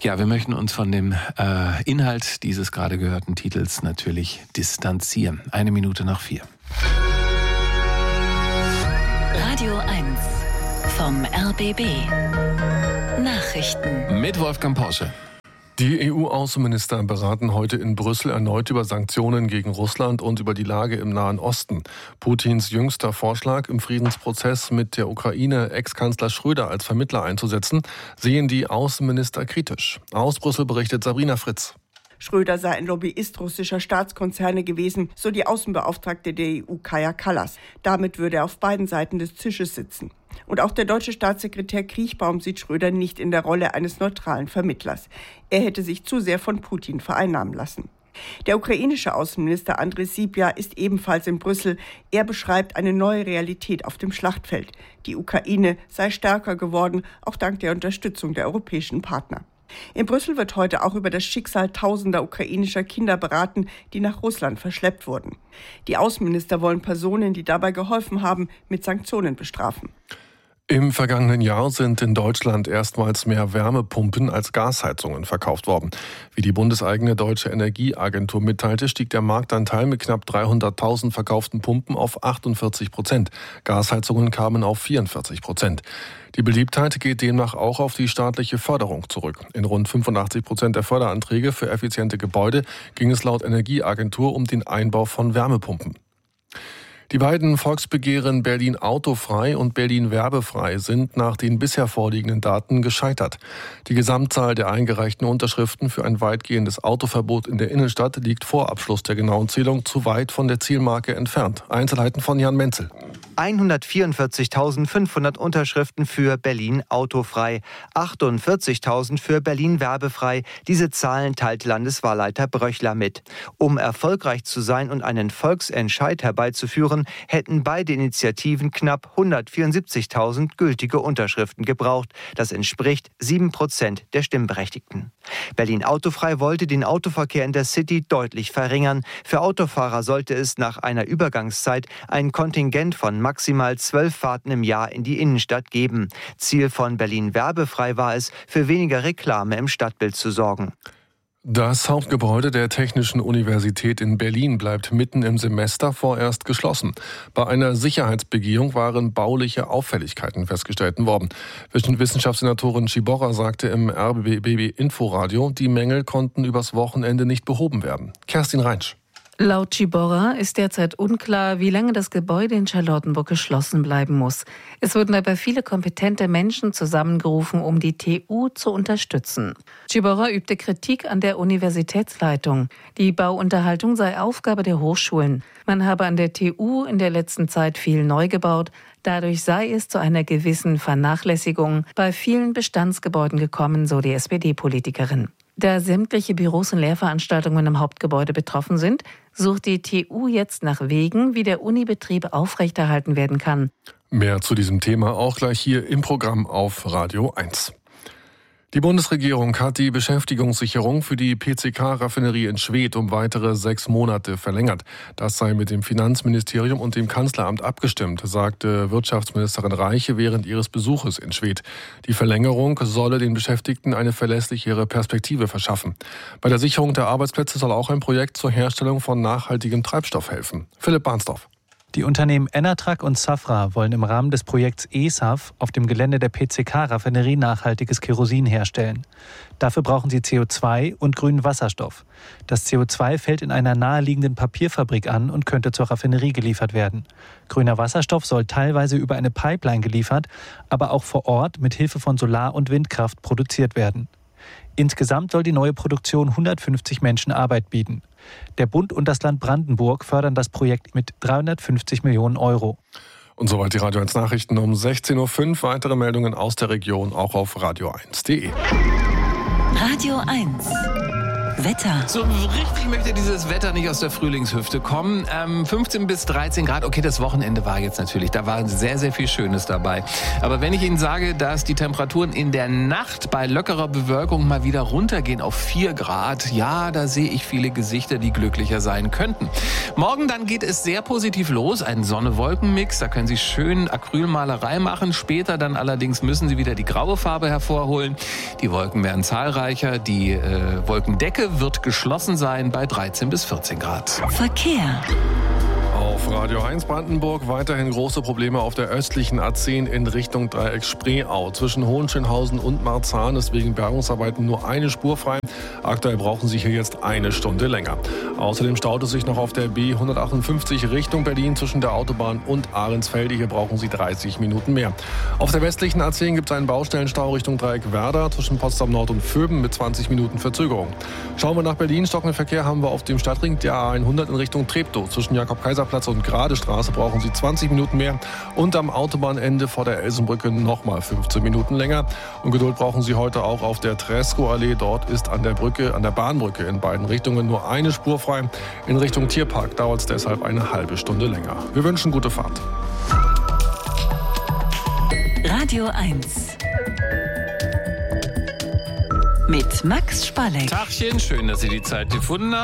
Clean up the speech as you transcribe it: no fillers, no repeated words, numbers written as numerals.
Ja, wir möchten uns von dem Inhalt dieses gerade gehörten Titels natürlich distanzieren. 1:04. Radio 1 vom RBB. Nachrichten mit Wolfgang Porsche. Die EU-Außenminister beraten heute in Brüssel erneut über Sanktionen gegen Russland und über die Lage im Nahen Osten. Putins jüngster Vorschlag, im Friedensprozess mit der Ukraine Ex-Kanzler Schröder als Vermittler einzusetzen, sehen die Außenminister kritisch. Aus Brüssel berichtet Sabrina Fritz. Schröder sei ein Lobbyist russischer Staatskonzerne gewesen, so die Außenbeauftragte der EU Kaja Kallas. Damit würde er auf beiden Seiten des Tisches sitzen. Und auch der deutsche Staatssekretär Kriechbaum sieht Schröder nicht in der Rolle eines neutralen Vermittlers. Er hätte sich zu sehr von Putin vereinnahmen lassen. Der ukrainische Außenminister Andrej Sybiha ist ebenfalls in Brüssel. Er beschreibt eine neue Realität auf dem Schlachtfeld. Die Ukraine sei stärker geworden, auch dank der Unterstützung der europäischen Partner. In Brüssel wird heute auch über das Schicksal tausender ukrainischer Kinder beraten, die nach Russland verschleppt wurden. Die Außenminister wollen Personen, die dabei geholfen haben, mit Sanktionen bestrafen. Im vergangenen Jahr sind in Deutschland erstmals mehr Wärmepumpen als Gasheizungen verkauft worden. Wie die bundeseigene Deutsche Energieagentur mitteilte, stieg der Marktanteil mit knapp 300.000 verkauften Pumpen auf 48%. Gasheizungen kamen auf 44%. Die Beliebtheit geht demnach auch auf die staatliche Förderung zurück. In rund 85% der Förderanträge für effiziente Gebäude ging es laut Energieagentur um den Einbau von Wärmepumpen. Die beiden Volksbegehren Berlin autofrei und Berlin werbefrei sind nach den bisher vorliegenden Daten gescheitert. Die Gesamtzahl der eingereichten Unterschriften für ein weitgehendes Autoverbot in der Innenstadt liegt vor Abschluss der genauen Zählung zu weit von der Zielmarke entfernt. Einzelheiten von Jan Menzel. 144.500 Unterschriften für Berlin autofrei, 48.000 für Berlin werbefrei. Diese Zahlen teilt Landeswahlleiter Bröchler mit. Um erfolgreich zu sein und einen Volksentscheid herbeizuführen, hätten beide Initiativen knapp 174.000 gültige Unterschriften gebraucht. Das entspricht 7% der Stimmberechtigten. Berlin autofrei wollte den Autoverkehr in der City deutlich verringern. Für Autofahrer sollte es nach einer Übergangszeit ein Kontingent von maximal 12 Fahrten im Jahr in die Innenstadt geben. Ziel von Berlin werbefrei war es, für weniger Reklame im Stadtbild zu sorgen. Das Hauptgebäude der Technischen Universität in Berlin bleibt mitten im Semester vorerst geschlossen. Bei einer Sicherheitsbegehung waren bauliche Auffälligkeiten festgestellt worden. Wissenschaftssenatorin Ciborra sagte im RBB Inforadio, die Mängel konnten übers Wochenende nicht behoben werden. Kerstin Reinsch. Laut Ciborra ist derzeit unklar, wie lange das Gebäude in Charlottenburg geschlossen bleiben muss. Es wurden dabei viele kompetente Menschen zusammengerufen, um die TU zu unterstützen. Ciborra übte Kritik an der Universitätsleitung. Die Bauunterhaltung sei Aufgabe der Hochschulen. Man habe an der TU in der letzten Zeit viel neu gebaut. Dadurch sei es zu einer gewissen Vernachlässigung bei vielen Bestandsgebäuden gekommen, so die SPD-Politikerin. Da sämtliche Büros und Lehrveranstaltungen im Hauptgebäude betroffen sind, sucht die TU jetzt nach Wegen, wie der Unibetrieb aufrechterhalten werden kann. Mehr zu diesem Thema auch gleich hier im Programm auf Radio 1. Die Bundesregierung hat die Beschäftigungssicherung für die PCK-Raffinerie in Schwedt um weitere 6 Monate verlängert. Das sei mit dem Finanzministerium und dem Kanzleramt abgestimmt, sagte Wirtschaftsministerin Reiche während ihres Besuches in Schwedt. Die Verlängerung solle den Beschäftigten eine verlässlichere Perspektive verschaffen. Bei der Sicherung der Arbeitsplätze soll auch ein Projekt zur Herstellung von nachhaltigem Treibstoff helfen. Philipp Bahnsdorf. Die Unternehmen Enatrac und Safra wollen im Rahmen des Projekts ESAF auf dem Gelände der PCK-Raffinerie nachhaltiges Kerosin herstellen. Dafür brauchen sie CO2 und grünen Wasserstoff. Das CO2 fällt in einer naheliegenden Papierfabrik an und könnte zur Raffinerie geliefert werden. Grüner Wasserstoff soll teilweise über eine Pipeline geliefert, aber auch vor Ort mit Hilfe von Solar- und Windkraft produziert werden. Insgesamt soll die neue Produktion 150 Menschen Arbeit bieten. Der Bund und das Land Brandenburg fördern das Projekt mit 350 Millionen Euro. Und soweit die Radio 1 Nachrichten um 16.05 Uhr. Weitere Meldungen aus der Region auch auf radio1.de. Radio 1 Wetter. So richtig möchte dieses Wetter nicht aus der Frühlingshüfte kommen. 15 bis 13 Grad. Okay, das Wochenende war jetzt natürlich, da war sehr, sehr viel Schönes dabei. Aber wenn ich Ihnen sage, dass die Temperaturen in der Nacht bei lockerer Bewölkung mal wieder runtergehen auf 4 Grad, ja, da sehe ich viele Gesichter, die glücklicher sein könnten. Morgen dann geht es sehr positiv los. Ein Sonne-Wolken-Mix, da können Sie schön Acrylmalerei machen. Später dann allerdings müssen Sie wieder die graue Farbe hervorholen. Die Wolken werden zahlreicher. Die Wolkendecke wird geschlossen sein bei 13 bis 14 Grad. Verkehr. Auf Radio 1 Brandenburg weiterhin große Probleme auf der östlichen A10 in Richtung Dreieck Spreeau. Zwischen Hohenschönhausen und Marzahn ist wegen Bergungsarbeiten nur eine Spur frei. Aktuell brauchen Sie hier jetzt eine Stunde länger. Außerdem staut es sich noch auf der B158 Richtung Berlin zwischen der Autobahn und Ahrensfelde. Hier brauchen Sie 30 Minuten mehr. Auf der westlichen A10 gibt es einen Baustellenstau Richtung Dreieck Werder zwischen Potsdam Nord und Vöben mit 20 Minuten Verzögerung. Schauen wir nach Berlin. Stockenden Verkehr haben wir auf dem Stadtring der A100 in Richtung Treptow. Zwischen Jakob-Kaiser-Platz und Gradestraße brauchen Sie 20 Minuten mehr. Und am Autobahnende vor der Elsenbrücke nochmal 15 Minuten länger. Und Geduld brauchen Sie heute auch auf der Tresco-Allee. Dort ist an der Bahnbrücke in beiden Richtungen nur eine Spur frei. In Richtung Tierpark dauert es deshalb eine halbe Stunde länger. Wir wünschen gute Fahrt. Radio 1. Mit Max Spalleck. Tachchen, schön, dass Sie die Zeit gefunden haben.